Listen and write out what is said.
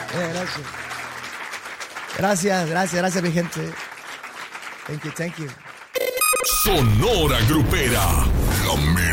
Gracias. Gracias, mi gente. Thank you. Sonora Grupera. La